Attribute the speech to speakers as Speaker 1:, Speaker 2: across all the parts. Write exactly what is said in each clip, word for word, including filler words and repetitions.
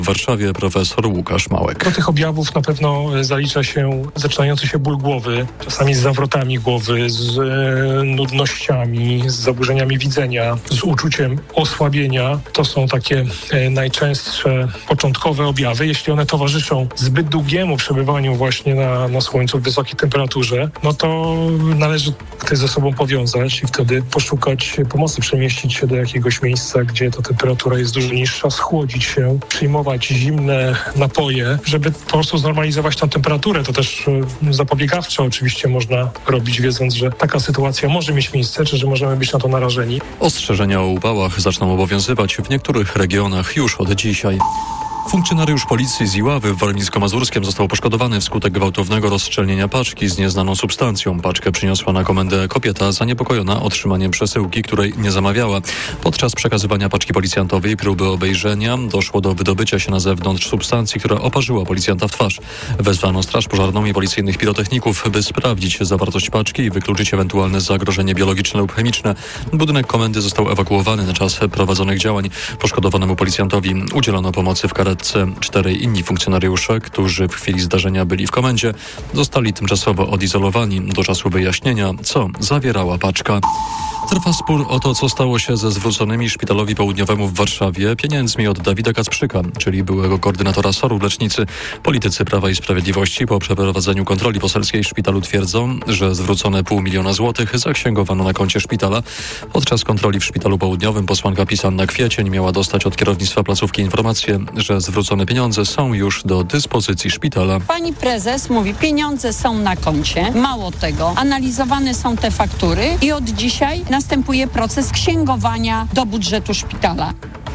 Speaker 1: W Warszawie profesor Łukasz Małek.
Speaker 2: Do tych objawów na pewno zalicza się zaczynający się ból głowy, czasami z zawrotami głowy, z e, nudnościami, z zaburzeniami widzenia, z uczuciem osłabienia. To są takie e, najczęstsze początkowe objawy. Jeśli one towarzyszą zbyt długiemu przebywaniu właśnie na, na słońcu w wysokiej temperaturze, no to należy to ze sobą powiązać i wtedy poszukać pomocy, przemieścić się do jakiegoś miejsca, gdzie ta temperatura jest dużo niższa, schłodzić się, przyjmować zimne napoje, żeby po prostu znormalizować tą temperaturę. To też zapobiegawczo oczywiście można robić, wiedząc, że taka sytuacja może mieć miejsce, czy że możemy być na to narażeni.
Speaker 1: Ostrzeżenia o upałach zaczną obowiązywać w niektórych regionach już od dzisiaj. Funkcjonariusz policji z Iławy w Warmińsko-Mazurskiem został poszkodowany wskutek gwałtownego rozszczelnienia paczki z nieznaną substancją. Paczkę przyniosła na komendę kobieta zaniepokojona otrzymaniem przesyłki, której nie zamawiała. Podczas przekazywania paczki policjantowej próby obejrzenia doszło do wydobycia się na zewnątrz substancji, która oparzyła policjanta w twarz. Wezwano straż pożarną i policyjnych pirotechników, by sprawdzić zawartość paczki i wykluczyć ewentualne zagrożenie biologiczne lub chemiczne. Budynek komendy został ewakuowany na czas prowadzonych działań. Poszkodowanemu policjantowi udzielono pomocy w karetce. Czterej inni funkcjonariusze, którzy w chwili zdarzenia byli w komendzie, zostali tymczasowo odizolowani do czasu wyjaśnienia, co zawierała paczka. Trwa spór o to, co stało się ze zwróconymi Szpitalowi Południowemu w Warszawie pieniędzmi od Dawida Kacprzyka, czyli byłego koordynatora S O R-u w Lecznicy. Politycy Prawa i Sprawiedliwości po przeprowadzeniu kontroli poselskiej w szpitalu twierdzą, że zwrócone pół miliona złotych zaksięgowano na koncie szpitala. Podczas kontroli w Szpitalu Południowym posłanka PiS Anna Kwiecień miała dostać od kierownictwa placówki informację, że zwrócone pieniądze są już do dyspozycji szpitala.
Speaker 3: Pani prezes mówi, pieniądze są na koncie. Mało tego, analizowane są te faktury i od dzisiaj następuje proces księgowania do budżetu szpitala.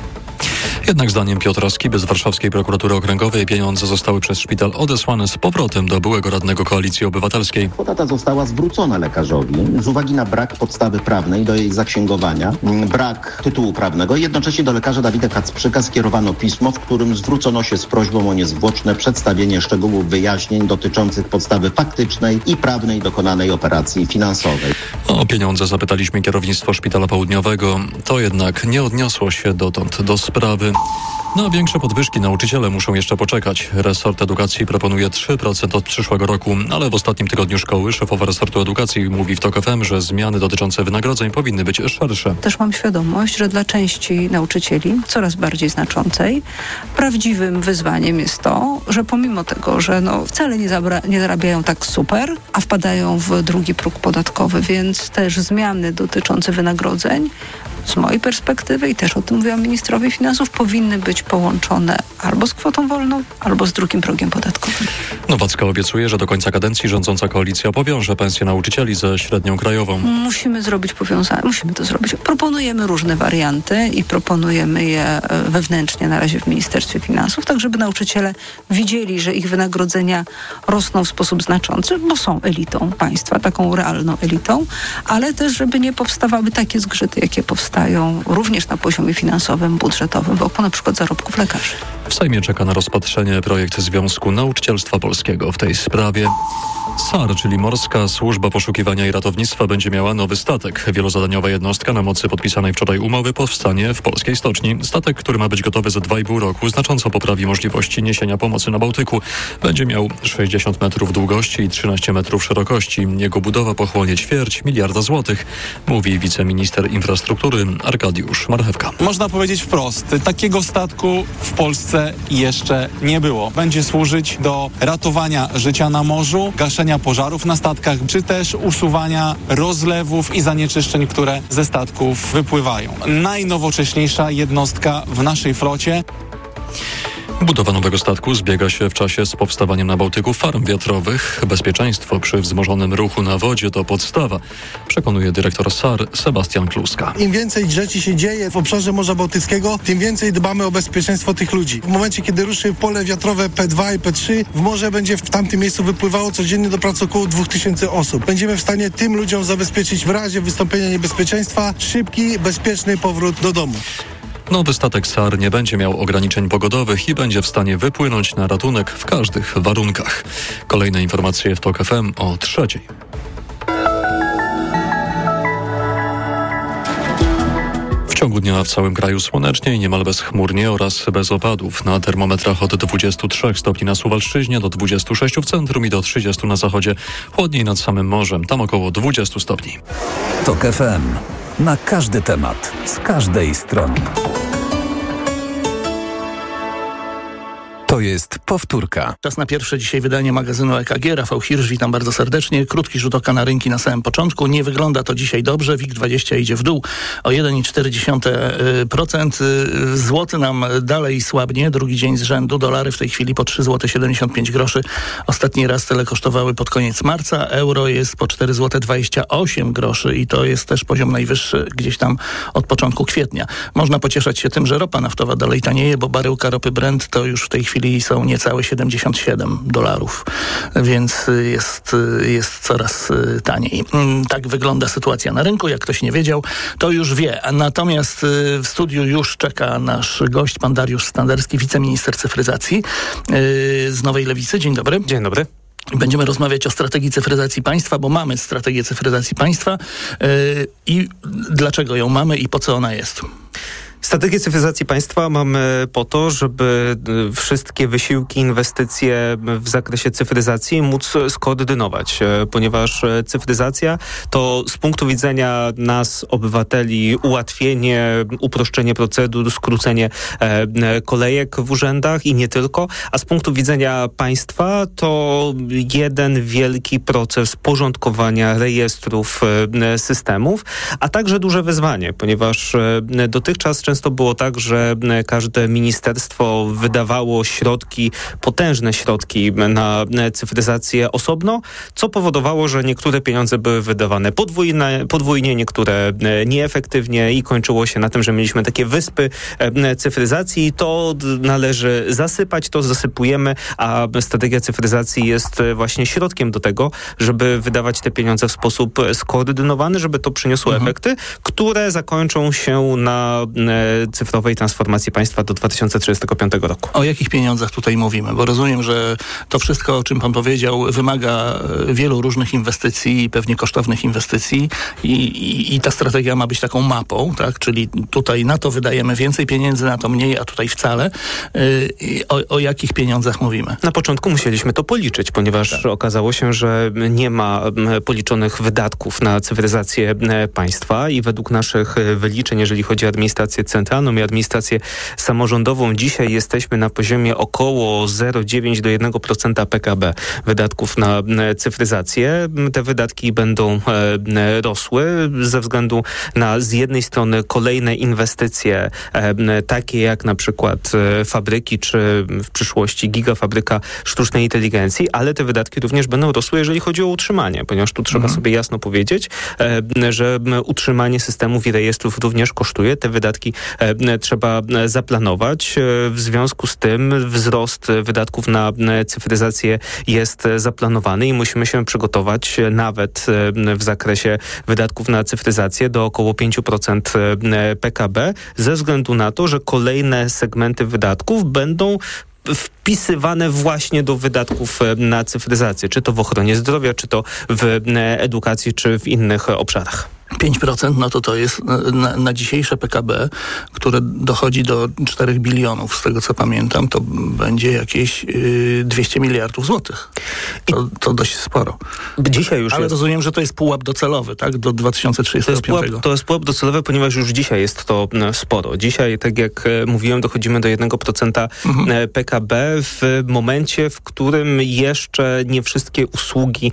Speaker 1: Jednak zdaniem Piotra Skiby z Warszawskiej Prokuratury Okręgowej pieniądze zostały przez szpital odesłane z powrotem do byłego radnego Koalicji Obywatelskiej.
Speaker 4: Kwota ta została zwrócona lekarzowi z uwagi na brak podstawy prawnej do jej zaksięgowania, brak tytułu prawnego. Jednocześnie do lekarza Dawida Kacprzyka skierowano pismo, w którym zwrócono się z prośbą o niezwłoczne przedstawienie szczegółów wyjaśnień dotyczących podstawy faktycznej i prawnej dokonanej operacji finansowej.
Speaker 1: O pieniądze zapytaliśmy kierownictwo Szpitala Południowego. To jednak nie odniosło się dotąd do sprawy. Na większe podwyżki nauczyciele muszą jeszcze poczekać. Resort Edukacji proponuje trzy procent od przyszłego roku, ale w ostatnim tygodniu szkoły szefowa resortu edukacji mówi w TOK F M, że zmiany dotyczące wynagrodzeń powinny być szersze.
Speaker 5: Też mam świadomość, że dla części nauczycieli, coraz bardziej znaczącej, prawdziwym wyzwaniem jest to, że pomimo tego, że no wcale nie, zabra- nie zarabiają tak super, a wpadają w drugi próg podatkowy, więc też zmiany dotyczące wynagrodzeń z mojej perspektywy, i też o tym mówiłam ministrowi finansów, powinny być połączone albo z kwotą wolną, albo z drugim progiem podatkowym.
Speaker 1: Nowacka obiecuje, że do końca kadencji rządząca koalicja powiąże pensje nauczycieli ze średnią krajową.
Speaker 5: Musimy zrobić powiązanie, musimy to zrobić. Proponujemy różne warianty i proponujemy je wewnętrznie na razie w Ministerstwie Finansów, tak żeby nauczyciele widzieli, że ich wynagrodzenia rosną w sposób znaczący, bo są elitą państwa, taką realną elitą, ale też żeby nie powstawały takie zgrzyty, jakie powstają również na poziomie finansowym, budżetowym, wokół na przykład zarobków lekarzy.
Speaker 1: W Sejmie czeka na rozpatrzenie projekt Związku Nauczycielstwa Polskiego w tej sprawie. S A R, czyli Morska Służba Poszukiwania i Ratownictwa, będzie miała nowy statek. Wielozadaniowa jednostka na mocy podpisanej wczoraj umowy powstanie w polskiej stoczni. Statek, który ma być gotowy za dwa i pół roku, znacząco poprawi możliwości niesienia pomocy na Bałtyku. Będzie miał sześćdziesiąt metrów długości i trzynaście metrów szerokości. Jego budowa pochłonie ćwierć miliarda złotych, mówi wiceminister infrastruktury Arkadiusz Marchewka.
Speaker 6: Można powiedzieć wprost, takiego statku w Polsce jeszcze nie było. Będzie służyć do ratowania życia na morzu, gaszenia pożarów na statkach, czy też usuwania rozlewów i zanieczyszczeń, które ze statków wypływają. Najnowocześniejsza jednostka w naszej flocie.
Speaker 1: Budowa nowego statku zbiega się w czasie z powstawaniem na Bałtyku farm wiatrowych. Bezpieczeństwo przy wzmożonym ruchu na wodzie to podstawa, przekonuje dyrektor S A R Sebastian Kluska.
Speaker 7: Im więcej rzeczy się dzieje w obszarze Morza Bałtyckiego, tym więcej dbamy o bezpieczeństwo tych ludzi. W momencie, kiedy ruszy pole wiatrowe P dwa i P trzy, w morze będzie w tamtym miejscu wypływało codziennie do pracy około dwa tysiące osób. Będziemy w stanie tym ludziom zabezpieczyć w razie wystąpienia niebezpieczeństwa szybki, bezpieczny powrót do domu.
Speaker 1: Nowy statek S A R nie będzie miał ograniczeń pogodowych i będzie w stanie wypłynąć na ratunek w każdych warunkach. Kolejne informacje w TOK F M o trzeciej. W ciągu dnia w całym kraju słonecznie i niemal bezchmurnie oraz bez opadów. Na termometrach od dwudziestu trzech stopni na Suwalszczyźnie do dwudziestu sześciu w centrum i do trzydziestu na zachodzie. Chłodniej nad samym morzem, tam około dwudziestu stopni.
Speaker 8: TOK F M. Na każdy temat, z każdej strony. To jest powtórka.
Speaker 9: Czas na pierwsze dzisiaj wydanie magazynu E K G. Rafał Hirsch, witam bardzo serdecznie. Krótki rzut oka na rynki na samym początku. Nie wygląda to dzisiaj dobrze. WIG dwadzieścia idzie w dół o jeden przecinek cztery procent. Złoty nam dalej słabnie. Drugi dzień z rzędu. Dolary w tej chwili po trzy złote siedemdziesiąt pięć groszy. Ostatni raz tyle kosztowały pod koniec marca. Euro jest po cztery złote dwadzieścia osiem groszy i to jest też poziom najwyższy gdzieś tam od początku kwietnia. Można pocieszać się tym, że ropa naftowa dalej tanieje, bo baryłka ropy Brent to już w tej chwili są niecałe siedemdziesiąt siedem dolarów, więc jest, jest coraz taniej. Tak wygląda sytuacja na rynku. Jak ktoś nie wiedział, to już wie. Natomiast w studiu już czeka nasz gość, pan Dariusz Standerski, wiceminister cyfryzacji z Nowej Lewicy. Dzień dobry.
Speaker 10: Dzień dobry.
Speaker 9: Będziemy rozmawiać o strategii cyfryzacji państwa, bo mamy strategię cyfryzacji państwa yy, i dlaczego ją mamy i po co ona jest.
Speaker 10: Strategię cyfryzacji państwa mamy po to, żeby wszystkie wysiłki, inwestycje w zakresie cyfryzacji móc skoordynować, ponieważ cyfryzacja to z punktu widzenia nas, obywateli, ułatwienie, uproszczenie procedur, skrócenie kolejek w urzędach i nie tylko, a z punktu widzenia państwa to jeden wielki proces porządkowania rejestrów, systemów, a także duże wyzwanie, ponieważ dotychczas często to było tak, że każde ministerstwo wydawało środki, potężne środki na cyfryzację osobno, co powodowało, że niektóre pieniądze były wydawane podwójne, podwójnie, niektóre nieefektywnie i kończyło się na tym, że mieliśmy takie wyspy cyfryzacji. To należy zasypać, to zasypujemy, a strategia cyfryzacji jest właśnie środkiem do tego, żeby wydawać te pieniądze w sposób skoordynowany, żeby to przyniosło mhm. efekty, które zakończą się na cyfrowej transformacji państwa do dwa tysiące trzydziestego piątego roku.
Speaker 9: O jakich pieniądzach tutaj mówimy? Bo rozumiem, że to wszystko, o czym pan powiedział, wymaga wielu różnych inwestycji i pewnie kosztownych inwestycji i, i, i ta strategia ma być taką mapą, tak? Czyli tutaj na to wydajemy więcej pieniędzy, na to mniej, a tutaj wcale. Yy, o, o jakich pieniądzach mówimy?
Speaker 10: Na początku musieliśmy to policzyć, ponieważ tak. okazało się, że nie ma policzonych wydatków na cyfryzację państwa i według naszych wyliczeń, jeżeli chodzi o administrację centralną i administrację samorządową, dzisiaj jesteśmy na poziomie około zero przecinek dziewięć do jednego procent P K B wydatków na cyfryzację. Te wydatki będą e, rosły ze względu na z jednej strony kolejne inwestycje e, takie jak na przykład e, fabryki, czy w przyszłości gigafabryka sztucznej inteligencji, ale te wydatki również będą rosły, jeżeli chodzi o utrzymanie, ponieważ tu trzeba mhm. sobie jasno powiedzieć, e, że utrzymanie systemów i rejestrów również kosztuje. Te wydatki e, trzeba zaplanować. W związku z tym wzrost wydatków na cyfryzację jest zaplanowany i musimy się przygotować nawet w zakresie wydatków na cyfryzację do około pięć procent P K B ze względu na to, że kolejne segmenty wydatków będą wpisywane właśnie do wydatków na cyfryzację, czy to w ochronie zdrowia, czy to w edukacji, czy w innych obszarach.
Speaker 9: pięć procent, no to to jest na, na dzisiejsze P K B, które dochodzi do czterech bilionów, z tego co pamiętam, to będzie jakieś yy, dwieście miliardów złotych. To, to dość sporo.
Speaker 10: Dzisiaj już
Speaker 9: Ale
Speaker 10: jest.
Speaker 9: Rozumiem, że to jest pułap docelowy, tak? Do dwa tysiące trzydziestego piątego.
Speaker 10: To jest, pułap, to jest pułap docelowy, ponieważ już dzisiaj jest to sporo. Dzisiaj, tak jak mówiłem, dochodzimy do jednego procenta mhm. P K B w momencie, w którym jeszcze nie wszystkie usługi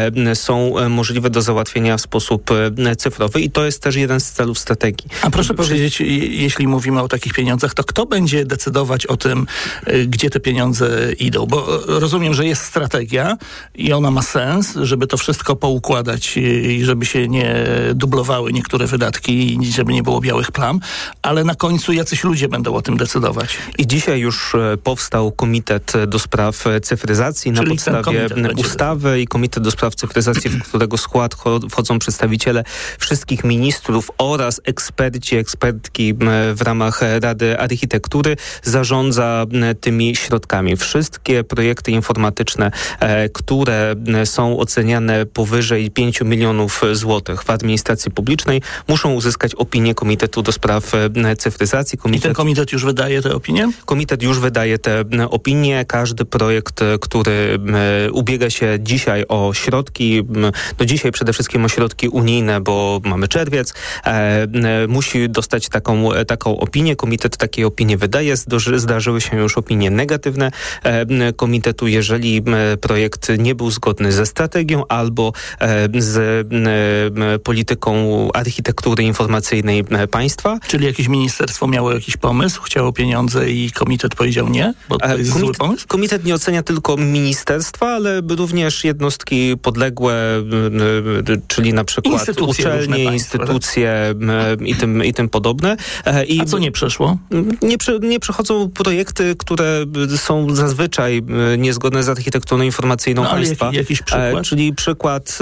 Speaker 10: są możliwe do załatwienia w sposób cyfrowy i to jest też jeden z celów strategii.
Speaker 9: A proszę powiedzieć, jeśli mówimy o takich pieniądzach, to kto będzie decydować o tym, gdzie te pieniądze idą? Bo rozumiem, że jest strategia i ona ma sens, żeby to wszystko poukładać i żeby się nie dublowały niektóre wydatki i żeby nie było białych plam, ale na końcu jacyś ludzie będą o tym decydować.
Speaker 10: I dzisiaj już powstał Komitet do Spraw Cyfryzacji na
Speaker 9: Czyli
Speaker 10: podstawie ustawy i Komitet do Spraw Cyfryzacji, w którego skład wchodzą przedstawiciele wszystkich ministrów oraz eksperci, ekspertki w ramach Rady Architektury zarządza tymi środkami. Wszystkie projekty informatyczne, które są oceniane powyżej pięciu milionów złotych w administracji publicznej, muszą uzyskać opinię Komitetu do Spraw Cyfryzacji. Komitet,
Speaker 9: I ten komitet już wydaje te opinie?
Speaker 10: Komitet już wydaje te opinie. Każdy projekt, który ubiega się dzisiaj o środki, no dzisiaj przede wszystkim o środki unijne, bo mamy czerwiec, musi dostać taką, taką opinię. Komitet takiej opinii wydaje. Zdarzyły się już opinie negatywne komitetu, jeżeli projekt nie był zgodny ze strategią albo z polityką architektury informacyjnej państwa.
Speaker 9: Czyli jakieś ministerstwo miało jakiś pomysł, chciało pieniądze i komitet powiedział nie? Bo to jest
Speaker 10: Komitet,
Speaker 9: zły pomysł?
Speaker 10: Komitet nie ocenia tylko ministerstwa, ale również jednostki podległe, czyli na przykład
Speaker 9: instytucje
Speaker 10: uczelnie, instytucje i tym, i tym podobne. I
Speaker 9: A co nie przeszło?
Speaker 10: Nie, nie przechodzą projekty, które są zazwyczaj niezgodne z architekturą informacyjną
Speaker 9: no,
Speaker 10: państwa.
Speaker 9: Jaki, jakiś przykład?
Speaker 10: Czyli przykład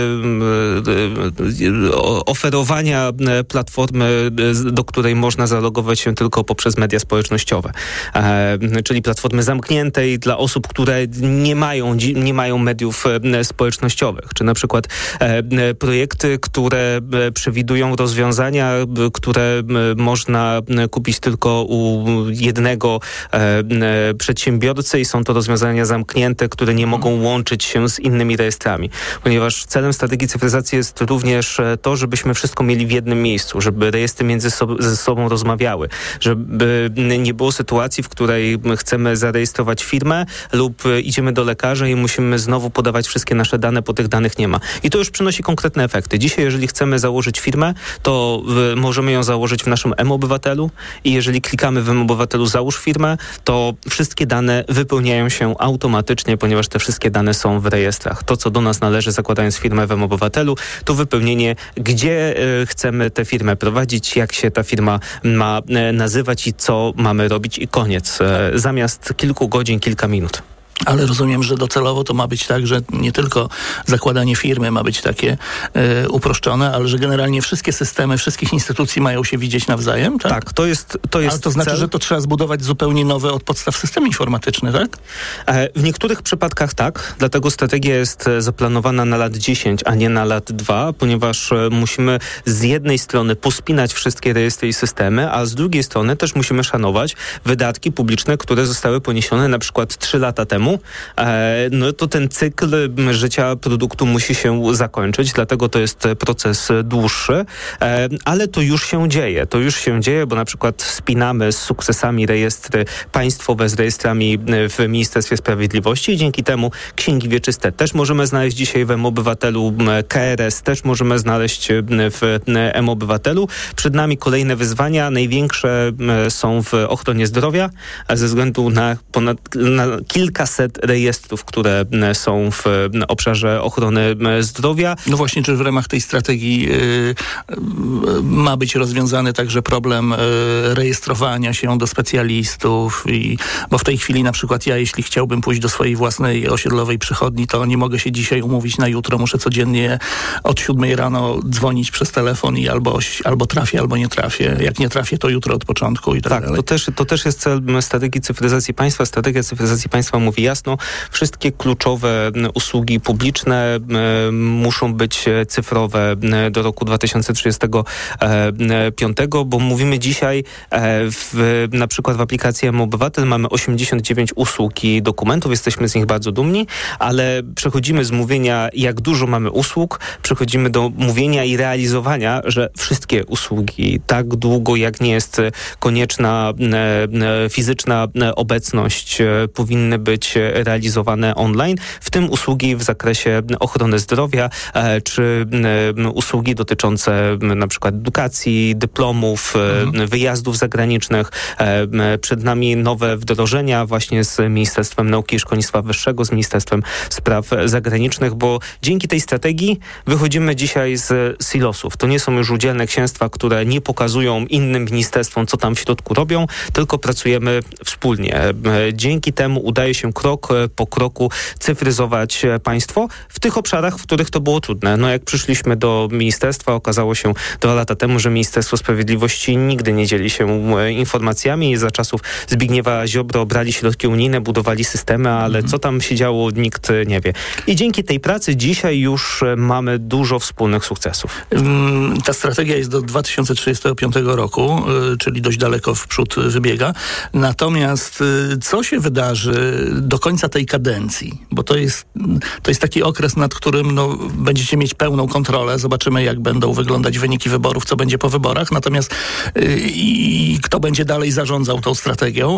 Speaker 10: oferowania platformy, do której można zalogować się tylko poprzez media społecznościowe. Czyli platformy zamkniętej dla osób, które nie mają, nie mają mediów społecznościowych. Czy na przykład projekty, które przewidują rozwiązania, które można kupić tylko u jednego przedsiębiorcy i są to rozwiązania zamknięte, które nie mogą łączyć się z innymi rejestrami. Ponieważ celem strategii cyfryzacji jest również to, żebyśmy wszystko mieli w jednym miejscu, żeby rejestry między so- ze sobą rozmawiały, żeby nie było sytuacji, w której chcemy zarejestrować firmę lub idziemy do lekarza i musimy znowu podawać wszystkie nasze dane, bo tych danych nie ma. I to już przynosi konkretne efekty. Dzisiaj, jeżeli chcemy założyć firmę, to y, możemy ją założyć w naszym M-Obywatelu i jeżeli klikamy w M-Obywatelu załóż firmę, to wszystkie dane wypełniają się automatycznie, ponieważ te wszystkie dane są w rejestrach. To, co do nas należy, zakładając firmę w M-Obywatelu, to wypełnienie, gdzie y, chcemy tę firmę prowadzić, jak się ta firma ma y, nazywać i co mamy robić i koniec. Y, zamiast kilku godzin, kilka minut.
Speaker 9: Ale rozumiem, że docelowo to ma być tak, że nie tylko zakładanie firmy ma być takie y, uproszczone, ale że generalnie wszystkie systemy wszystkich instytucji mają się widzieć nawzajem, tak?
Speaker 10: Tak, to jest to jest
Speaker 9: Ale to znaczy,
Speaker 10: cel.
Speaker 9: że to trzeba zbudować zupełnie nowy od podstaw system informatyczny, tak?
Speaker 10: W niektórych przypadkach tak, dlatego strategia jest zaplanowana na lat dziesięć, a nie na lat dwa, ponieważ musimy z jednej strony pospinać wszystkie rejestry i systemy, a z drugiej strony też musimy szanować wydatki publiczne, które zostały poniesione na przykład trzy lata temu. No to ten cykl życia produktu musi się zakończyć, dlatego to jest proces dłuższy, ale to już się dzieje. To już się dzieje, bo na przykład spinamy z sukcesami rejestry państwowe z rejestrami w Ministerstwie Sprawiedliwości i dzięki temu księgi wieczyste też możemy znaleźć dzisiaj w M-Obywatelu, K R S też możemy znaleźć w M-Obywatelu. Przed nami kolejne wyzwania, największe są w ochronie zdrowia, a ze względu na ponad na kilkaset rejestrów, które są w obszarze ochrony zdrowia.
Speaker 9: No właśnie, czy w ramach tej strategii yy, yy, ma być rozwiązany także problem yy, rejestrowania się do specjalistów, i, bo w tej chwili na przykład ja, jeśli chciałbym pójść do swojej własnej osiedlowej przychodni, to nie mogę się dzisiaj umówić na jutro, muszę codziennie od siódmej rano dzwonić przez telefon i albo, albo trafię, albo nie trafię. Jak nie trafię, to jutro od początku i tak,
Speaker 10: tak
Speaker 9: dalej.
Speaker 10: To też, to też jest cel strategii cyfryzacji państwa. Strategia cyfryzacji państwa mówi jasno, wszystkie kluczowe usługi publiczne e, muszą być cyfrowe do roku dwa tysiące trzydziestego piątego, bo mówimy dzisiaj e, w, na przykład w aplikacji M-Obywatel mamy osiemdziesiąt dziewięć usług i dokumentów, jesteśmy z nich bardzo dumni, ale przechodzimy z mówienia, jak dużo mamy usług, przechodzimy do mówienia i realizowania, że wszystkie usługi tak długo, jak nie jest konieczna e, fizyczna obecność, e, powinny być realizowane online, w tym usługi w zakresie ochrony zdrowia, e, czy e, usługi dotyczące na przykład edukacji, dyplomów, mhm. wyjazdów zagranicznych. E, przed nami nowe wdrożenia właśnie z Ministerstwem Nauki i Szkolnictwa Wyższego, z Ministerstwem Spraw Zagranicznych, bo dzięki tej strategii wychodzimy dzisiaj z silosów. To nie są już udzielne księstwa, które nie pokazują innym ministerstwom, co tam w środku robią, tylko pracujemy wspólnie. E, dzięki temu udaje się krok krok po kroku cyfryzować państwo w tych obszarach, w których to było trudne. No jak przyszliśmy do ministerstwa, okazało się dwa lata temu, że Ministerstwo Sprawiedliwości nigdy nie dzieli się informacjami i za czasów Zbigniewa Ziobro brali środki unijne, budowali systemy, ale mhm. co tam się działo, nikt nie wie. I dzięki tej pracy dzisiaj już mamy dużo wspólnych sukcesów.
Speaker 9: Ta strategia jest do dwa tysiące trzydziestego piątego roku, czyli dość daleko w przód wybiega. Natomiast co się wydarzy do końca tej kadencji? Bo to jest, to jest taki okres, nad którym no, będziecie mieć pełną kontrolę. Zobaczymy, jak będą wyglądać wyniki wyborów, co będzie po wyborach. Natomiast i, i kto będzie dalej zarządzał tą strategią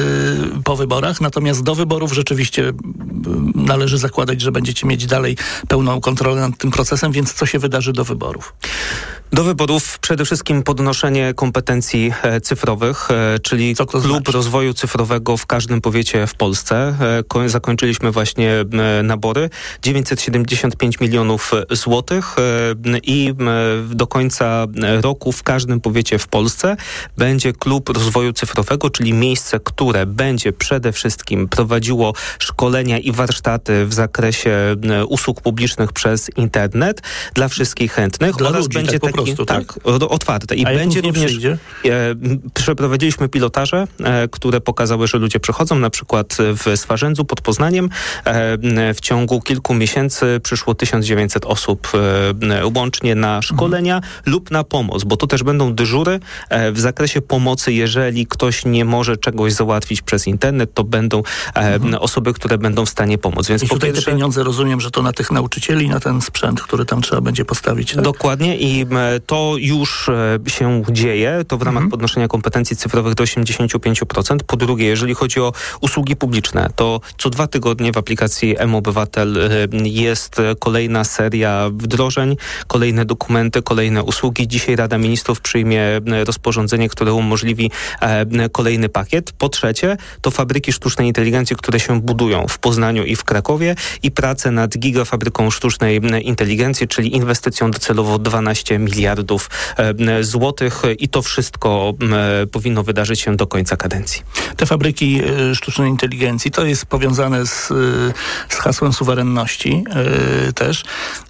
Speaker 9: yy, po wyborach. Natomiast do wyborów rzeczywiście yy, należy zakładać, że będziecie mieć dalej pełną kontrolę nad tym procesem, więc co się wydarzy do wyborów?
Speaker 10: Do wyborów przede wszystkim podnoszenie kompetencji e, cyfrowych, e, czyli klub znaczy? rozwoju cyfrowego w każdym powiecie w Polsce. E, ko- zakończyliśmy właśnie e, nabory. dziewięćset siedemdziesiąt pięć milionów złotych e, i e, do końca roku w każdym powiecie w Polsce będzie klub rozwoju cyfrowego, czyli miejsce, które będzie przede wszystkim prowadziło szkolenia i warsztaty w zakresie e, usług publicznych przez internet dla wszystkich chętnych.
Speaker 9: Dla
Speaker 10: oraz
Speaker 9: ludzi,
Speaker 10: będzie
Speaker 9: tak
Speaker 10: taki
Speaker 9: prostu,
Speaker 10: tak,
Speaker 9: tak?
Speaker 10: otwarte. I
Speaker 9: A
Speaker 10: będzie również
Speaker 9: przyjdzie?
Speaker 10: e, przeprowadziliśmy pilotaże, e, które pokazały, że ludzie przychodzą, na przykład w Swarzędzu pod Poznaniem. E, w ciągu kilku miesięcy przyszło tysiąc dziewięćset osób e, łącznie na szkolenia mhm. lub na pomoc, bo to też będą dyżury e, w zakresie pomocy. Jeżeli ktoś nie może czegoś załatwić przez internet, to będą e, mhm. osoby, które będą w stanie pomóc. Więc
Speaker 9: I
Speaker 10: po
Speaker 9: tutaj
Speaker 10: pierwsze,
Speaker 9: te pieniądze, rozumiem, że to na tych nauczycieli, na ten sprzęt, który tam trzeba będzie postawić. Tak?
Speaker 10: Dokładnie i to już się dzieje, to w ramach mhm. podnoszenia kompetencji cyfrowych do osiemdziesiąt pięć procent. Po drugie, jeżeli chodzi o usługi publiczne, to co dwa tygodnie w aplikacji M-Obywatel jest kolejna seria wdrożeń, kolejne dokumenty, kolejne usługi. Dzisiaj Rada Ministrów przyjmie rozporządzenie, które umożliwi kolejny pakiet. Po trzecie, to fabryki sztucznej inteligencji, które się budują w Poznaniu i w Krakowie i prace nad gigafabryką sztucznej inteligencji, czyli inwestycją docelowo dwanaście miliardów złotych i to wszystko powinno wydarzyć się do końca kadencji.
Speaker 9: Te fabryki sztucznej inteligencji, to jest powiązane z, z hasłem suwerenności yy, też.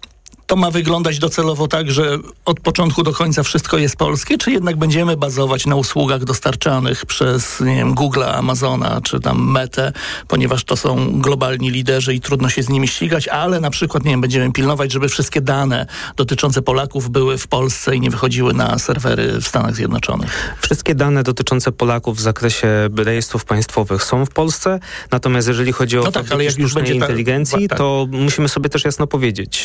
Speaker 9: To ma wyglądać docelowo tak, że od początku do końca wszystko jest polskie, czy jednak będziemy bazować na usługach dostarczanych przez, nie wiem, Google'a, Amazona, czy tam Metę, ponieważ to są globalni liderzy i trudno się z nimi ścigać, ale na przykład, nie wiem, będziemy pilnować, żeby wszystkie dane dotyczące Polaków były w Polsce i nie wychodziły na serwery w Stanach Zjednoczonych.
Speaker 10: Wszystkie dane dotyczące Polaków w zakresie rejestrów państwowych są w Polsce, natomiast jeżeli chodzi o
Speaker 9: no tak, ale jak już będzie
Speaker 10: inteligencji,
Speaker 9: ta...
Speaker 10: to musimy sobie też jasno powiedzieć,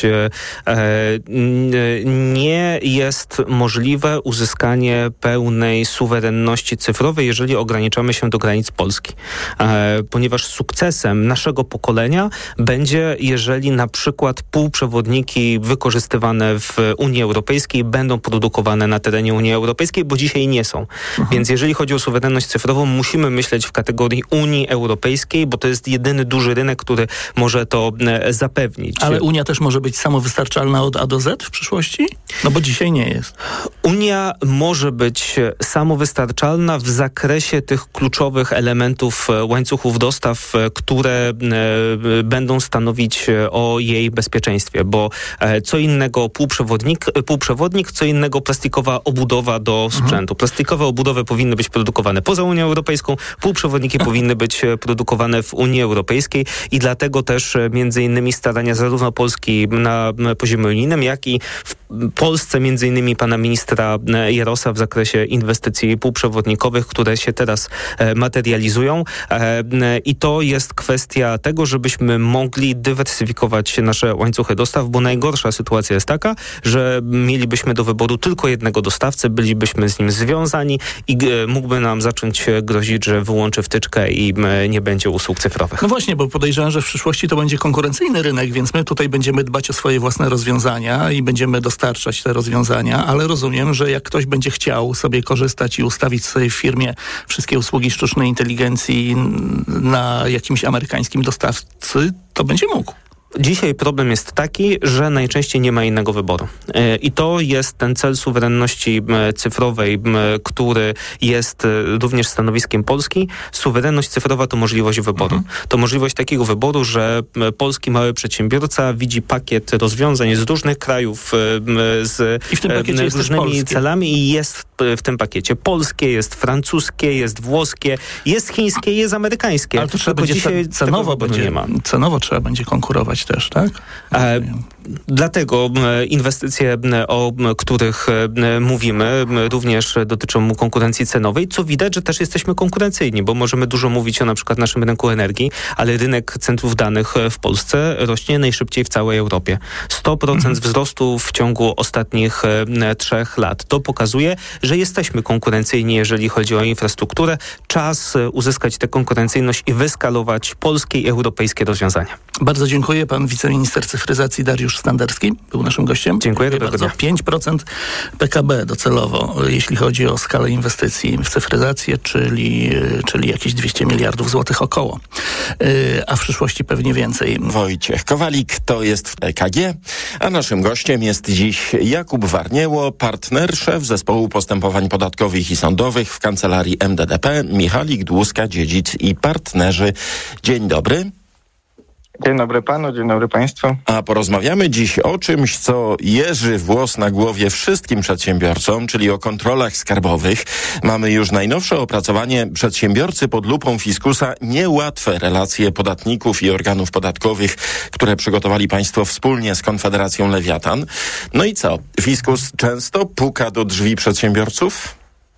Speaker 10: nie jest możliwe uzyskanie pełnej suwerenności cyfrowej, jeżeli ograniczamy się do granic Polski. Ponieważ sukcesem naszego pokolenia będzie, jeżeli na przykład półprzewodniki wykorzystywane w Unii Europejskiej będą produkowane na terenie Unii Europejskiej, bo dzisiaj nie są. Mhm. Więc jeżeli chodzi o suwerenność cyfrową, musimy myśleć w kategorii Unii Europejskiej, bo to jest jedyny duży rynek, który może to zapewnić.
Speaker 9: Ale Unia też może być samowystarczalna od A do Z w przyszłości? No bo dzisiaj nie jest.
Speaker 10: Unia może być samowystarczalna w zakresie tych kluczowych elementów łańcuchów dostaw, które e, będą stanowić o jej bezpieczeństwie, bo e, co innego półprzewodnik, półprzewodnik, co innego plastikowa obudowa do sprzętu. Mhm. Plastikowe obudowy powinny być produkowane poza Unią Europejską, półprzewodniki powinny być produkowane w Unii Europejskiej i dlatego też między innymi starania zarówno Polski na poziomie unijnym, jak i w Polsce między innymi pana ministra Jarosa w zakresie inwestycji półprzewodnikowych, które się teraz materializują. I to jest kwestia tego, żebyśmy mogli dywersyfikować nasze łańcuchy dostaw, bo najgorsza sytuacja jest taka, że mielibyśmy do wyboru tylko jednego dostawcę, bylibyśmy z nim związani i mógłby nam zacząć grozić, że wyłączy wtyczkę i nie będzie usług cyfrowych.
Speaker 9: No właśnie, bo podejrzewam, że w przyszłości to będzie konkurencyjny rynek, więc my tutaj będziemy dbać o swoje własne rozwiązania i będziemy dostarczać te rozwiązania, ale rozumiem, że jak ktoś będzie chciał sobie korzystać i ustawić sobie w firmie wszystkie usługi sztucznej inteligencji na jakimś amerykańskim dostawcy, to będzie mógł.
Speaker 10: Dzisiaj problem jest taki, że najczęściej nie ma innego wyboru. I to jest ten cel suwerenności cyfrowej, który jest również stanowiskiem Polski. Suwerenność cyfrowa to możliwość wyboru. Mhm. To możliwość takiego wyboru, że polski mały przedsiębiorca widzi pakiet rozwiązań z różnych krajów z
Speaker 9: I w tym pakiecie
Speaker 10: różnymi celami i jest w tym pakiecie polskie, jest francuskie, jest włoskie, jest chińskie, jest amerykańskie.
Speaker 9: Ale to trzeba będzie
Speaker 10: dzisiaj
Speaker 9: cenowo, będzie,
Speaker 10: nie ma.
Speaker 9: cenowo trzeba będzie konkurować też, tak?
Speaker 10: E, dlatego inwestycje, o których mówimy, również dotyczą konkurencji cenowej, co widać, że też jesteśmy konkurencyjni, bo możemy dużo mówić o na przykład naszym rynku energii, ale rynek centrów danych w Polsce rośnie najszybciej w całej Europie. sto procent mhm. wzrostu w ciągu ostatnich trzech lat. To pokazuje, że jesteśmy konkurencyjni, jeżeli chodzi o infrastrukturę. Czas uzyskać tę konkurencyjność i wyskalować polskie i europejskie rozwiązania.
Speaker 9: Bardzo dziękuję. Pan wiceminister cyfryzacji Dariusz Standerski był naszym gościem.
Speaker 10: Dziękuję, dziękuję
Speaker 9: bardzo.
Speaker 10: Dnia.
Speaker 9: pięć procent P K B docelowo, jeśli chodzi o skalę inwestycji w cyfryzację, czyli, czyli jakieś dwieście miliardów złotych około. A w przyszłości pewnie więcej.
Speaker 11: Wojciech Kowalik to jest w E K G, a naszym gościem jest dziś Jakub Warnieło, partner, szef zespołu postępowań podatkowych i sądowych w kancelarii M D D P, Michalik Dłuska-Dziedzic i partnerzy. Dzień dobry.
Speaker 12: Dzień dobry panu, dzień dobry państwu.
Speaker 11: A porozmawiamy dziś o czymś, co jeży włos na głowie wszystkim przedsiębiorcom, czyli o kontrolach skarbowych. Mamy już najnowsze opracowanie Przedsiębiorcy pod lupą fiskusa. Niełatwe relacje podatników i organów podatkowych, które przygotowali państwo wspólnie z Konfederacją Lewiatan. No i co? Fiskus często puka do drzwi przedsiębiorców?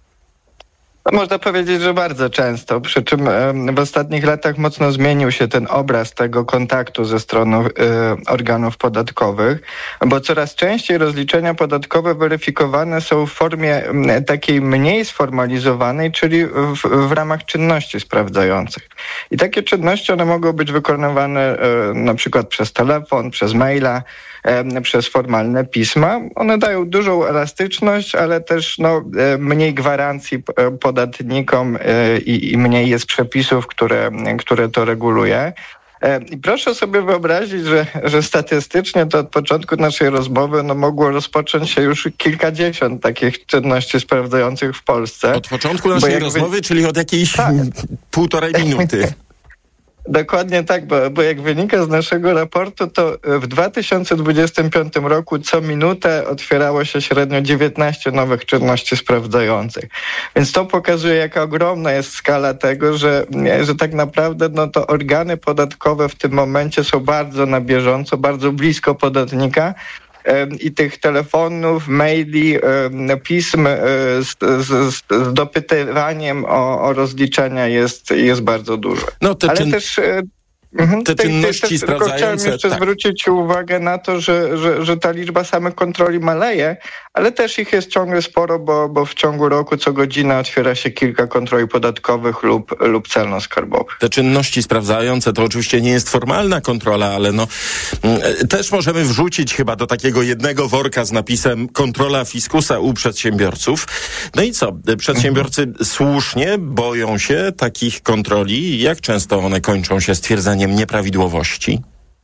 Speaker 12: No, można powiedzieć, że bardzo często, przy czym e, w ostatnich latach mocno zmienił się ten obraz tego kontaktu ze strony e, organów podatkowych, bo coraz częściej rozliczenia podatkowe weryfikowane są w formie m, takiej mniej sformalizowanej, czyli w, w ramach czynności sprawdzających. I takie czynności one mogą być wykonywane e, na przykład przez telefon, przez maila, przez formalne pisma. One dają dużą elastyczność, ale też no, mniej gwarancji podatnikom i, i mniej jest przepisów, które, które to reguluje. I proszę sobie wyobrazić, że, że statystycznie to od początku naszej rozmowy no, mogło rozpocząć się już kilkadziesiąt takich czynności sprawdzających w Polsce.
Speaker 11: Od początku naszej jakby... rozmowy, czyli od jakiejś tak. półtorej minuty.
Speaker 12: Dokładnie tak, bo, bo jak wynika z naszego raportu, to w dwa tysiące dwudziestym piątym roku co minutę otwierało się średnio dziewiętnaście nowych czynności sprawdzających. Więc to pokazuje, jaka ogromna jest skala tego, że, że tak naprawdę no, to organy podatkowe w tym momencie są bardzo na bieżąco, bardzo blisko podatnika. I tych telefonów, maili, pism z, z, z dopytywaniem o, o rozliczenia jest, jest bardzo dużo.
Speaker 11: No te
Speaker 12: Ale
Speaker 11: czyn...
Speaker 12: też...
Speaker 11: Te czynności
Speaker 12: te, te,
Speaker 11: sprawdzające...
Speaker 12: Chciałem jeszcze tak. zwrócić uwagę na to, że, że, że ta liczba samych kontroli maleje, ale też ich jest ciągle sporo, bo, bo w ciągu roku co godzinę otwiera się kilka kontroli podatkowych lub, lub celno-skarbowych.
Speaker 11: Te czynności sprawdzające to oczywiście nie jest formalna kontrola, ale no też możemy wrzucić chyba do takiego jednego worka z napisem kontrola fiskusa u przedsiębiorców. No i co? Przedsiębiorcy mhm. słusznie boją się takich kontroli. Jak często one kończą się stwierdzeniem nieprawidłowości?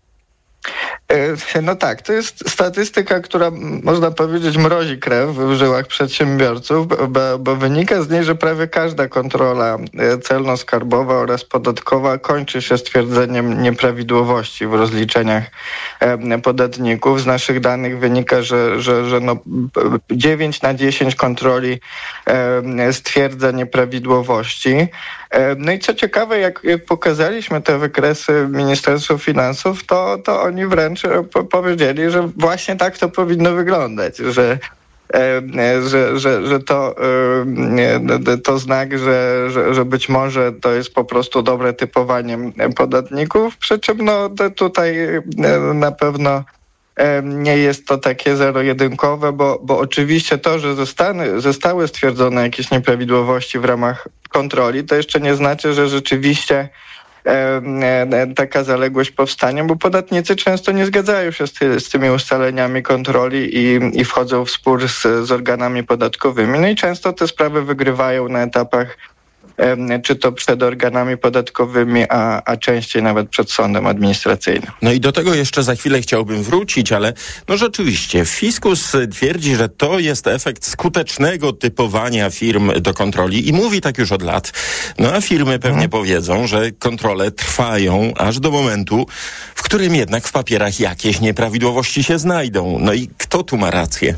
Speaker 12: No tak, to jest statystyka, która można powiedzieć mrozi krew w żyłach przedsiębiorców, bo, bo wynika z niej, że prawie każda kontrola celno-skarbowa oraz podatkowa kończy się stwierdzeniem nieprawidłowości w rozliczeniach podatników. Z naszych danych wynika, że, że, że no dziewięć na dziesięć kontroli stwierdza nieprawidłowości. No i co ciekawe, jak, jak pokazaliśmy te wykresy Ministerstwu Finansów, to, to oni wręcz powiedzieli, że właśnie tak to powinno wyglądać, że Że, że, że to, to znak, że, że, że być może to jest po prostu dobre typowanie podatników, przy czym no, tutaj na pewno nie jest to takie zero-jedynkowe, bo, bo oczywiście to, że zostały, zostały stwierdzone jakieś nieprawidłowości w ramach kontroli, to jeszcze nie znaczy, że rzeczywiście taka zaległość powstanie, bo podatnicy często nie zgadzają się z, ty, z tymi ustaleniami kontroli i, i wchodzą w spór z, z organami podatkowymi. No i często te sprawy wygrywają na etapach czy to przed organami podatkowymi, a, a częściej nawet przed sądem administracyjnym.
Speaker 11: No i do tego jeszcze za chwilę chciałbym wrócić, ale no rzeczywiście fiskus twierdzi, że to jest efekt skutecznego typowania firm do kontroli i mówi tak już od lat. No a firmy pewnie hmm. powiedzą, że kontrole trwają aż do momentu, w którym jednak w papierach jakieś nieprawidłowości się znajdą. No i kto tu ma rację?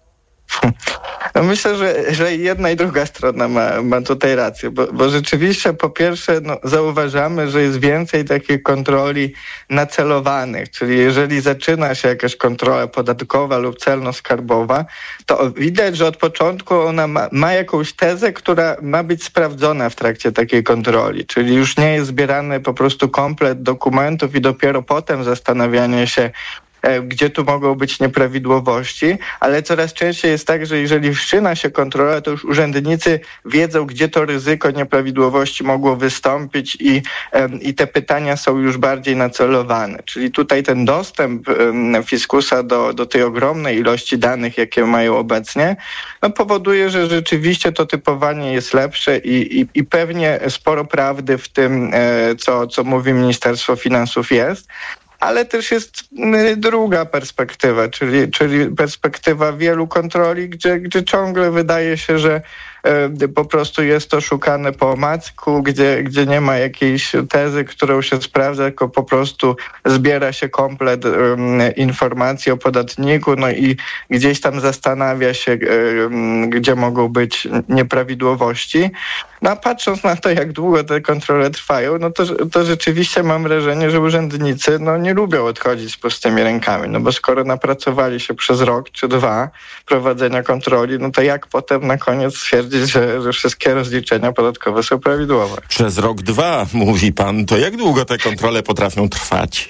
Speaker 12: No myślę, że, że jedna i druga strona ma, ma tutaj rację, bo, bo rzeczywiście po pierwsze no, zauważamy, że jest więcej takich kontroli nacelowanych, czyli jeżeli zaczyna się jakaś kontrola podatkowa lub celno-skarbowa, to widać, że od początku ona ma, ma jakąś tezę, która ma być sprawdzona w trakcie takiej kontroli, czyli już nie jest zbierany po prostu komplet dokumentów i dopiero potem zastanawianie się, gdzie tu mogą być nieprawidłowości, ale coraz częściej jest tak, że jeżeli wszczyna się kontrola, to już urzędnicy wiedzą, gdzie to ryzyko nieprawidłowości mogło wystąpić i, i te pytania są już bardziej nacelowane. Czyli tutaj ten dostęp fiskusa do, do tej ogromnej ilości danych, jakie mają obecnie, no powoduje, że rzeczywiście to typowanie jest lepsze i, i, i pewnie sporo prawdy w tym, co, co mówi Ministerstwo Finansów jest. Ale też jest druga perspektywa, czyli, czyli perspektywa wielu kontroli, gdzie, gdzie ciągle wydaje się, że e, po prostu jest to szukane po omacku, gdzie, gdzie nie ma jakiejś tezy, którą się sprawdza, tylko po prostu zbiera się komplet e, informacji o podatniku, no i gdzieś tam zastanawia się, e, gdzie mogą być nieprawidłowości. No a patrząc na to, jak długo te kontrole trwają, no to, to rzeczywiście mam wrażenie, że urzędnicy no, nie lubią odchodzić z pustymi rękami, no bo skoro napracowali się przez rok czy dwa prowadzenia kontroli, no to jak potem na koniec stwierdzić, że, że wszystkie rozliczenia podatkowe są prawidłowe?
Speaker 11: Przez rok, dwa, mówi pan, to jak długo te kontrole potrafią trwać?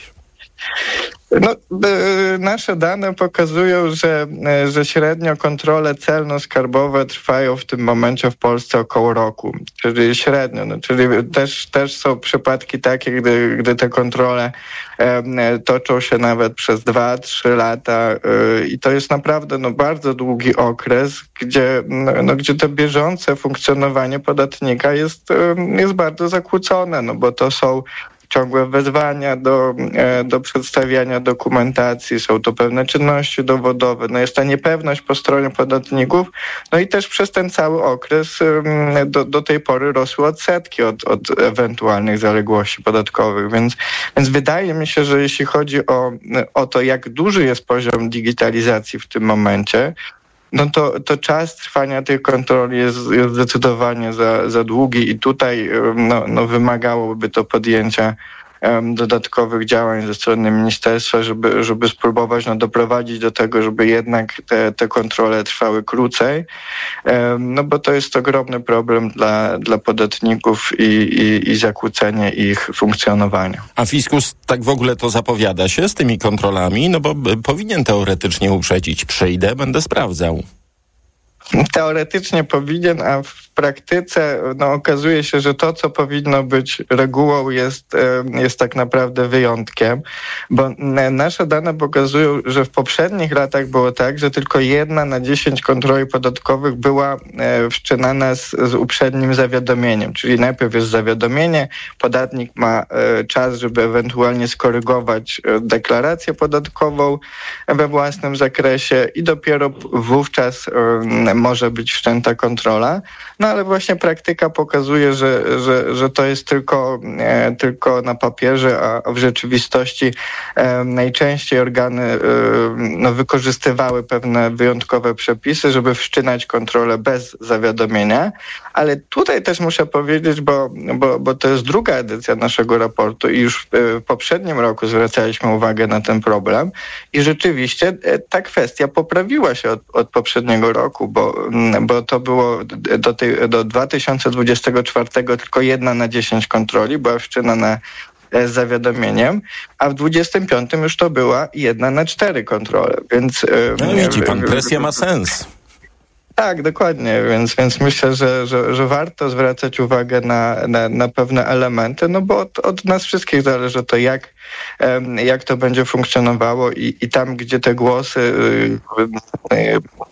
Speaker 12: No, y, nasze dane pokazują, że, y, że średnio kontrole celno-skarbowe trwają w tym momencie w Polsce około roku, czyli średnio, no, czyli też, też są przypadki takie, gdy, gdy te kontrole y, toczą się nawet przez dwa, trzy lata y, i to jest naprawdę no, bardzo długi okres, gdzie, no, no, gdzie to bieżące funkcjonowanie podatnika jest, y, jest bardzo zakłócone, no bo to są ciągłe wezwania do, do przedstawiania dokumentacji, są to pewne czynności dowodowe, no jest ta niepewność po stronie podatników, no i też przez ten cały okres do, do tej pory rosły odsetki od, od ewentualnych zaległości podatkowych, więc, więc wydaje mi się, że jeśli chodzi o, o to, jak duży jest poziom digitalizacji w tym momencie, no to, to czas trwania tych kontroli jest, jest zdecydowanie za, za długi i tutaj no, no wymagałoby to podjęcia um, dodatkowych działań ze strony ministerstwa, żeby, żeby spróbować no, doprowadzić do tego, żeby jednak te, te kontrole trwały krócej, um, no bo to jest ogromny problem dla, dla podatników i, i, i zakłócenie ich funkcjonowania.
Speaker 11: A fiskus tak w ogóle to zapowiada się z tymi kontrolami, no bo powinien teoretycznie uprzedzić, przyjdę, będę sprawdzał.
Speaker 12: Teoretycznie powinien, a w praktyce no, okazuje się, że to, co powinno być regułą, jest, jest tak naprawdę wyjątkiem, bo nasze dane pokazują, że w poprzednich latach było tak, że tylko jedna na dziesięć kontroli podatkowych była wszczynana z, z uprzednim zawiadomieniem, czyli najpierw jest zawiadomienie, podatnik ma czas, żeby ewentualnie skorygować deklarację podatkową we własnym zakresie i dopiero wówczas może być wszczęta kontrola. No ale właśnie praktyka pokazuje, że, że, że to jest tylko, e, tylko na papierze, a w rzeczywistości e, najczęściej organy e, no, wykorzystywały pewne wyjątkowe przepisy, żeby wszczynać kontrolę bez zawiadomienia. Ale tutaj też muszę powiedzieć, bo, bo, bo to jest druga edycja naszego raportu i już w poprzednim roku zwracaliśmy uwagę na ten problem i rzeczywiście ta kwestia poprawiła się od, od poprzedniego roku, bo, bo to było do, tej, do dwa tysiące dwudziestego czwartego tylko jedna na dziesięć kontroli była wszczynana z zawiadomieniem, a w dwudziestym piątym już to była jedna na cztery kontrole, więc...
Speaker 11: No widzi pan, presja ma sens.
Speaker 12: Tak, dokładnie, więc, więc myślę, że, że, że warto zwracać uwagę na, na, na pewne elementy, no bo od, od nas wszystkich zależy to, jak, jak to będzie funkcjonowało i, i tam, gdzie te głosy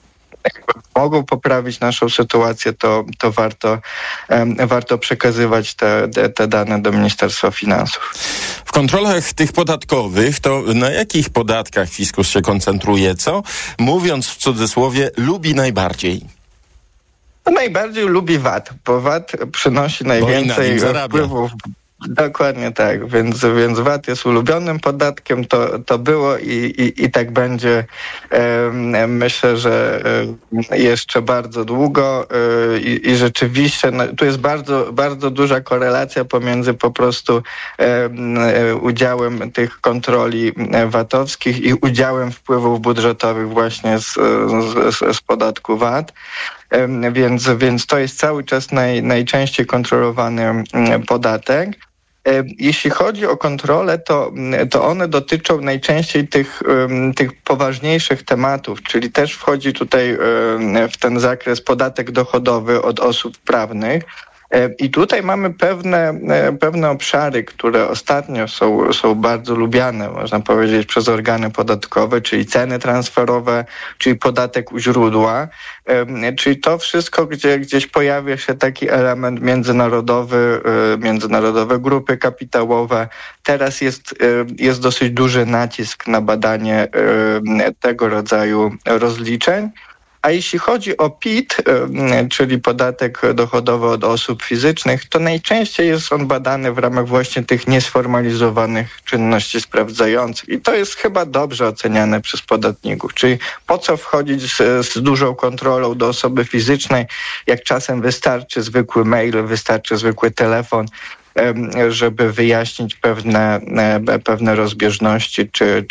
Speaker 12: mogą poprawić naszą sytuację, to, to warto, um, warto przekazywać te, te, te dane do Ministerstwa Finansów.
Speaker 11: W kontrolach tych podatkowych, to na jakich podatkach fiskus się koncentruje? Co, mówiąc w cudzysłowie, lubi najbardziej?
Speaker 12: No najbardziej lubi V A T, bo V A T przynosi najwięcej wpływów. Dokładnie tak, więc, więc V A T jest ulubionym podatkiem, to, to było i, i, i tak będzie. E, myślę, że e, jeszcze bardzo długo e, i, i rzeczywiście no, tu jest bardzo, bardzo duża korelacja pomiędzy po prostu e, e, udziałem tych kontroli V A T-owskich i udziałem wpływów budżetowych właśnie z, z, z podatku V A T. Więc, więc to jest cały czas naj, najczęściej kontrolowany podatek. Jeśli chodzi o kontrolę, to, to one dotyczą najczęściej tych, tych poważniejszych tematów, czyli też wchodzi tutaj w ten zakres podatek dochodowy od osób prawnych. I tutaj mamy pewne, pewne obszary, które ostatnio są, są bardzo lubiane, można powiedzieć, przez organy podatkowe, czyli ceny transferowe, czyli podatek u źródła, czyli to wszystko, gdzie gdzieś pojawia się taki element międzynarodowy, międzynarodowe grupy kapitałowe. Teraz jest, jest dosyć duży nacisk na badanie tego rodzaju rozliczeń. A jeśli chodzi o P I T, czyli podatek dochodowy od osób fizycznych, to najczęściej jest on badany w ramach właśnie tych niesformalizowanych czynności sprawdzających. I to jest chyba dobrze oceniane przez podatników. Czyli po co wchodzić z, z dużą kontrolą do osoby fizycznej, jak czasem wystarczy zwykły mail, wystarczy zwykły telefon, żeby wyjaśnić pewne, pewne rozbieżności czy,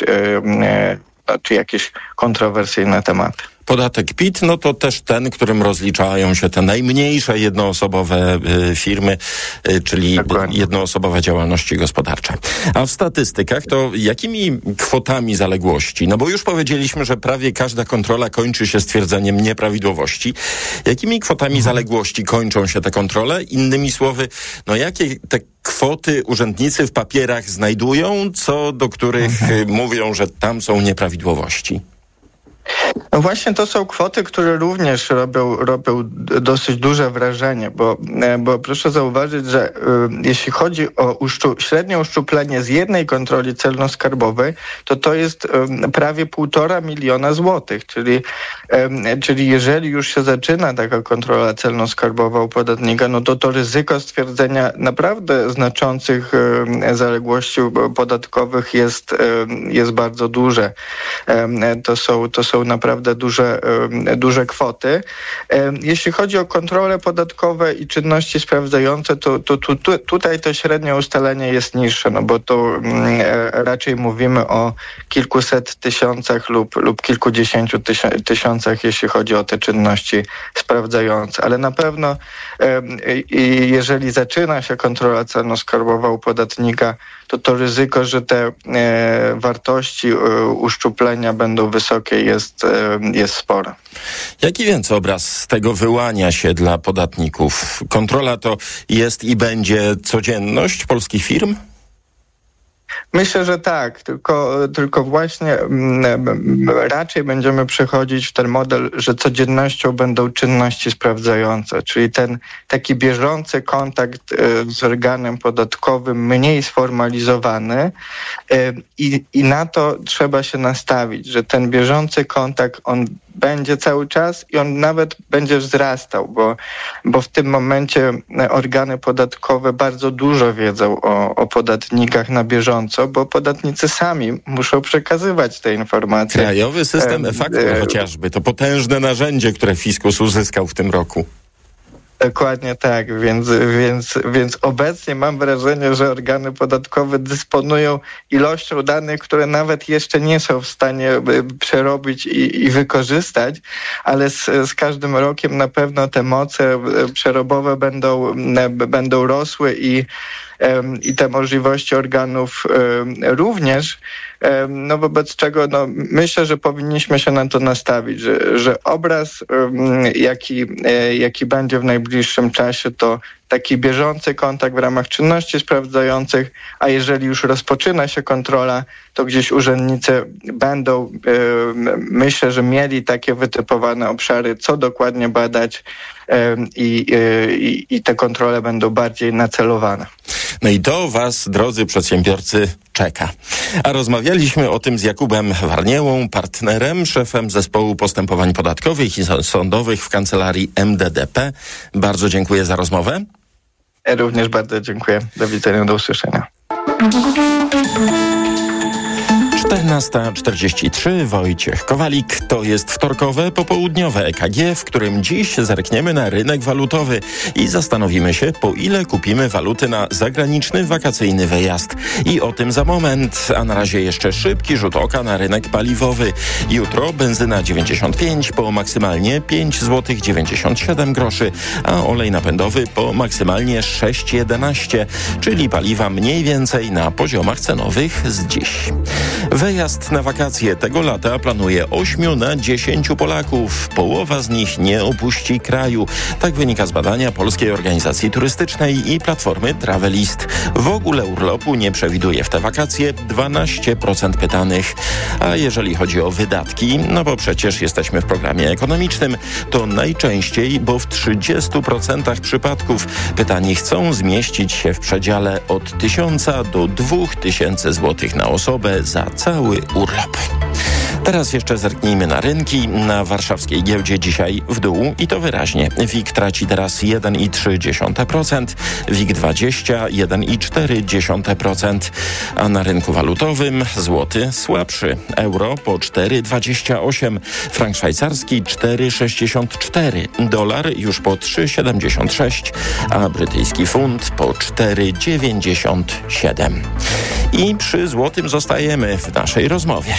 Speaker 12: czy jakieś kontrowersyjne tematy.
Speaker 11: Podatek P I T, no to też ten, którym rozliczają się te najmniejsze jednoosobowe y, firmy, y, czyli Dokładnie. jednoosobowe działalności gospodarcze. A w statystykach to jakimi kwotami zaległości? No bo już powiedzieliśmy, że prawie każda kontrola kończy się stwierdzeniem nieprawidłowości. Jakimi kwotami mhm. zaległości kończą się te kontrole? Innymi słowy, no jakie te kwoty urzędnicy w papierach znajdują, co do których mhm. mówią, że tam są nieprawidłowości?
Speaker 12: No właśnie to są kwoty, które również robią, robią dosyć duże wrażenie, bo, bo proszę zauważyć, że y, jeśli chodzi o uszczu, średnie uszczuplenie z jednej kontroli celno-skarbowej, to to jest y, prawie półtora miliona złotych, czyli, y, czyli jeżeli już się zaczyna taka kontrola celno-skarbowa u podatnika, no to to ryzyko stwierdzenia naprawdę znaczących y, zaległości podatkowych jest, y, jest bardzo duże. Y, to są, to są naprawdę duże, duże kwoty. Jeśli chodzi o kontrole podatkowe i czynności sprawdzające, to, to, to, to tutaj to średnie ustalenie jest niższe, no bo to raczej mówimy o kilkuset tysiącach lub, lub kilkudziesięciu tysiącach, jeśli chodzi o te czynności sprawdzające. Ale na pewno jeżeli zaczyna się kontrola celno-skarbowa u podatnika, to to ryzyko, że te wartości uszczuplenia będą wysokie, jest, jest spore.
Speaker 11: Jaki więc obraz z tego wyłania się dla podatników? Kontrola to jest i będzie codzienność polskich firm?
Speaker 12: Myślę, że tak, tylko, tylko właśnie m, raczej będziemy przechodzić w ten model, że codziennością będą czynności sprawdzające, czyli ten taki bieżący kontakt y, z organem podatkowym, mniej sformalizowany y, i, i na to trzeba się nastawić, że ten bieżący kontakt, on będzie cały czas i on nawet będzie wzrastał, bo, bo w tym momencie organy podatkowe bardzo dużo wiedzą o, o podatnikach na bieżąco, bo podatnicy sami muszą przekazywać te informacje.
Speaker 11: Krajowy system e-faktur e- chociażby, to potężne narzędzie, które fiskus uzyskał w tym roku.
Speaker 12: Dokładnie tak, więc, więc, więc obecnie mam wrażenie, że organy podatkowe dysponują ilością danych, które nawet jeszcze nie są w stanie przerobić i, i wykorzystać, ale z, z każdym rokiem na pewno te moce przerobowe będą, będą rosły i i te możliwości organów również, no wobec czego no, myślę, że powinniśmy się na to nastawić, że, że obraz, jaki, jaki będzie w najbliższym czasie, to taki bieżący kontakt w ramach czynności sprawdzających, a jeżeli już rozpoczyna się kontrola, to gdzieś urzędnicy będą, yy, myślę, że mieli takie wytypowane obszary, co dokładnie badać yy, yy, i te kontrole będą bardziej nacelowane.
Speaker 11: No i to was, drodzy przedsiębiorcy, czeka. A rozmawialiśmy o tym z Jakubem Warniełą, partnerem, szefem zespołu postępowań podatkowych i sądowych w kancelarii M D D P. Bardzo dziękuję za rozmowę.
Speaker 12: Ja również bardzo dziękuję. Do widzenia, do usłyszenia.
Speaker 11: czternasta czterdzieści trzy, Wojciech Kowalik. To jest wtorkowe, popołudniowe E K G, w którym dziś zerkniemy na rynek walutowy i zastanowimy się, po ile kupimy waluty na zagraniczny, wakacyjny wyjazd. I o tym za moment, a na razie jeszcze szybki rzut oka na rynek paliwowy. Jutro benzyna dziewięćdziesiąt pięć po maksymalnie pięć złotych dziewięćdziesiąt siedem groszy, a olej napędowy po maksymalnie sześć jedenaście, czyli paliwa mniej więcej na poziomach cenowych z dziś. Wyjazd na wakacje tego lata planuje ośmiu na dziesięciu Polaków. Połowa z nich nie opuści kraju. Tak wynika z badania Polskiej Organizacji Turystycznej i platformy Travelist. W ogóle urlopu nie przewiduje w te wakacje dwanaście procent pytanych. A jeżeli chodzi o wydatki, no bo przecież jesteśmy w programie ekonomicznym, to najczęściej, bo w trzydziestu procentach przypadków pytani chcą zmieścić się w przedziale od tysiąca do dwóch tysięcy złotych na osobę za cały urlop. Teraz jeszcze zerknijmy na rynki. Na warszawskiej giełdzie dzisiaj w dół i to wyraźnie. WIG traci teraz jeden i trzy dziesiąte procent, WIG dwadzieścia jeden i cztery dziesiąte procent, a na rynku walutowym złoty słabszy. Euro po cztery dwadzieścia osiem, frank szwajcarski cztery sześćdziesiąt cztery, dolar już po trzy siedemdziesiąt sześć, a brytyjski funt po cztery dziewięćdziesiąt siedem. I przy złotym zostajemy w naszej rozmowie.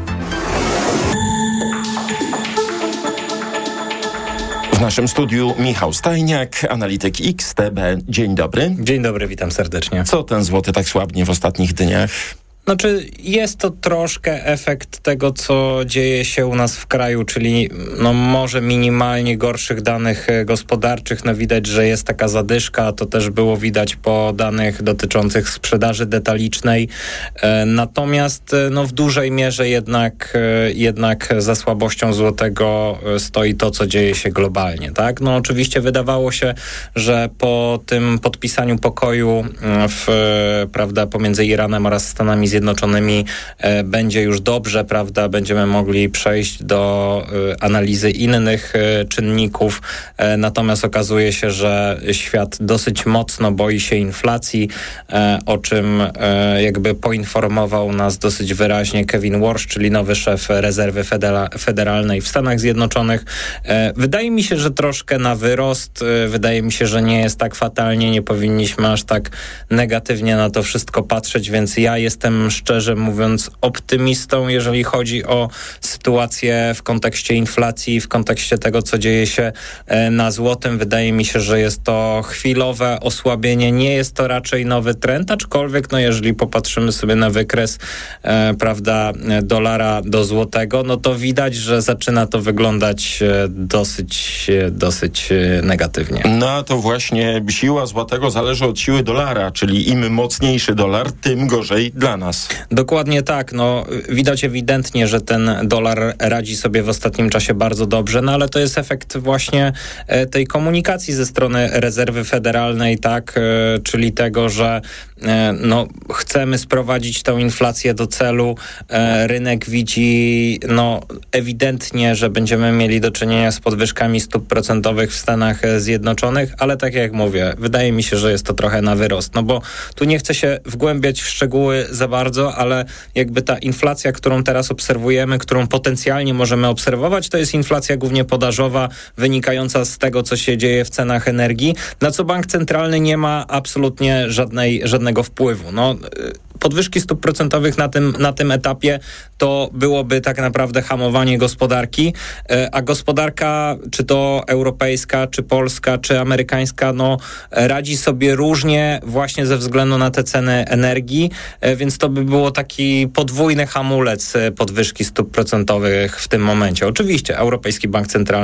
Speaker 11: W naszym studiu Michał Stajniak, analityk X T B. Dzień dobry.
Speaker 13: Dzień dobry, witam serdecznie.
Speaker 11: Co ten złoty tak słabnie w ostatnich dniach?
Speaker 13: Znaczy, jest to troszkę efekt tego, co dzieje się u nas w kraju, czyli no może minimalnie gorszych danych gospodarczych. No widać, że jest taka zadyszka, to też było widać po danych dotyczących sprzedaży detalicznej. E, natomiast no w dużej mierze jednak, e, jednak za słabością złotego stoi to, co dzieje się globalnie, tak? No oczywiście wydawało się, że po tym podpisaniu pokoju w, prawda, pomiędzy Iranem oraz Stanami Zjednoczonymi e, będzie już dobrze, prawda, będziemy mogli przejść do e, analizy innych e, czynników, e, natomiast okazuje się, że świat dosyć mocno boi się inflacji, e, o czym e, jakby poinformował nas dosyć wyraźnie Kevin Warsh, czyli nowy szef rezerwy federa- federalnej w Stanach Zjednoczonych. E, wydaje mi się, że troszkę na wyrost, e, wydaje mi się, że nie jest tak fatalnie, nie powinniśmy aż tak negatywnie na to wszystko patrzeć, więc ja jestem szczerze mówiąc optymistą, jeżeli chodzi o sytuację w kontekście inflacji, w kontekście tego, co dzieje się na złotym. Wydaje mi się, że jest to chwilowe osłabienie, nie jest to raczej nowy trend, aczkolwiek no jeżeli popatrzymy sobie na wykres e, prawda, dolara do złotego, no to widać, że zaczyna to wyglądać dosyć, dosyć negatywnie.
Speaker 11: No a to właśnie siła złotego zależy od siły dolara, czyli im mocniejszy dolar, tym gorzej dla nas.
Speaker 13: Dokładnie tak. No, widać ewidentnie, że ten dolar radzi sobie w ostatnim czasie bardzo dobrze, no ale to jest efekt właśnie e, tej komunikacji ze strony rezerwy federalnej, tak, e, czyli tego, że e, no, chcemy sprowadzić tę inflację do celu. E, rynek widzi no, ewidentnie, że będziemy mieli do czynienia z podwyżkami stóp procentowych w Stanach Zjednoczonych, ale tak jak mówię, wydaje mi się, że jest to trochę na wyrost, no bo tu nie chcę się wgłębiać w szczegóły za bardzo, ale jakby ta inflacja, którą teraz obserwujemy, którą potencjalnie możemy obserwować, to jest inflacja głównie podażowa, wynikająca z tego, co się dzieje w cenach energii, na co bank centralny nie ma absolutnie żadnej, żadnego wpływu. No, podwyżki stóp procentowych na tym, na tym etapie to byłoby tak naprawdę hamowanie gospodarki, a gospodarka, czy to europejska, czy polska, czy amerykańska, no radzi sobie różnie właśnie ze względu na te ceny energii, więc to by było taki podwójny hamulec podwyżki stóp procentowych w tym momencie. Oczywiście Europejski Bank Centralny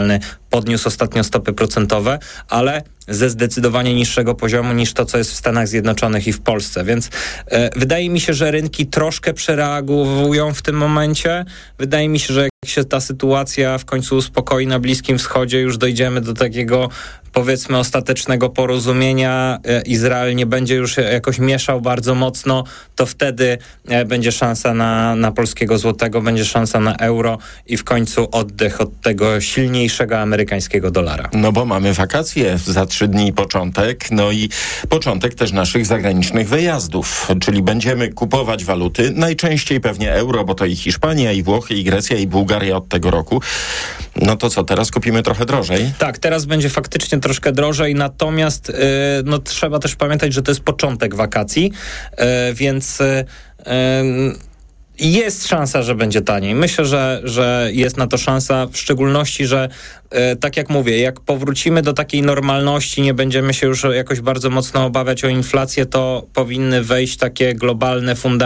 Speaker 13: podniósł ostatnio stopy procentowe, ale ze zdecydowanie niższego poziomu niż to, co jest w Stanach Zjednoczonych i w Polsce. Więc e, wydaje mi się, że rynki troszkę przereagowują w tym momencie. Wydaje mi się, że jak się ta sytuacja w końcu uspokoi na Bliskim Wschodzie, już dojdziemy do takiego, powiedzmy, ostatecznego porozumienia, e, Izrael nie będzie już jakoś mieszał bardzo mocno, to wtedy e, będzie szansa na, na polskiego złotego, będzie szansa na euro i w końcu oddech od tego silniejszego amerykańskiego dolara.
Speaker 11: No bo mamy wakacje, za trzy dni początek, no i początek też naszych zagranicznych wyjazdów, czyli będziemy kupować waluty, najczęściej pewnie euro, bo to i Hiszpania, i Włochy, i Grecja, i Bułgaria od tego roku. No to co, teraz kupimy trochę drożej?
Speaker 13: Tak, teraz będzie faktycznie troszkę drożej, natomiast yy, no, trzeba też pamiętać, że to jest początek wakacji, yy, więc yy, jest szansa, że będzie taniej. Myślę, że, że jest na to szansa, w szczególności, że e, tak jak mówię, jak powrócimy do takiej normalności, nie będziemy się już jakoś bardzo mocno obawiać o inflację, to powinny wejść takie globalne fundamenty